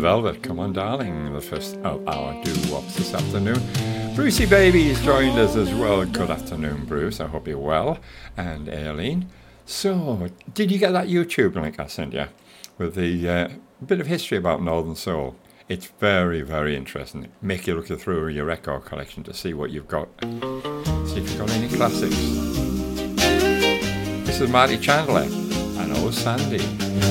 Velvet, Come On Darling, the first of our doo-wops this afternoon. Brucey Baby's joined us as well. Good afternoon, Bruce. I hope you're well. And Aileen. So, did you get that YouTube link I sent you with the bit of history about Northern Soul? It's very, very interesting. Make you look through your record collection to see what you've got. See if you've got any classics. This is Marty Chandler and Oh Sandy.